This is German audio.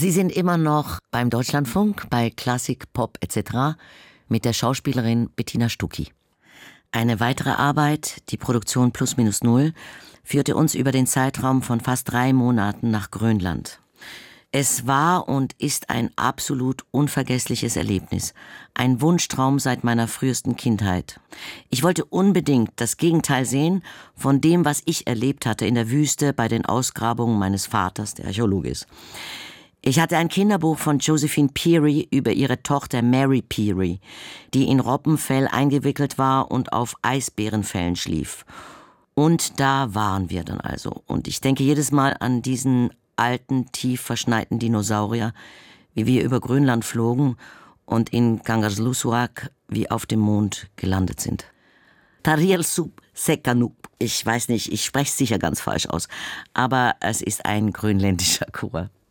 Sie sind immer noch beim Deutschlandfunk, bei Klassik, Pop etc. mit der Schauspielerin Bettina Stucki. Eine weitere Arbeit, die Produktion Plus Minus Null, führte uns über den Zeitraum von fast 3 Monaten nach Grönland. Es war und ist ein absolut unvergessliches Erlebnis. Ein Wunschtraum seit meiner frühesten Kindheit. Ich wollte unbedingt das Gegenteil sehen von dem, was ich erlebt hatte in der Wüste bei den Ausgrabungen meines Vaters, der Archäologe ist. Ich hatte ein Kinderbuch von Josephine Peary über ihre Tochter Mary Peary, die in Robbenfell eingewickelt war und auf Eisbärenfellen schlief. Und da waren wir dann also. Und ich denke jedes Mal an diesen alten, tief verschneiten Dinosaurier, wie wir über Grönland flogen und in Kangerlussuaq wie auf dem Mond gelandet sind. Tarielsup Sekanup. Ich weiß nicht, ich spreche es sicher ganz falsch aus, aber es ist ein grönländischer Chor.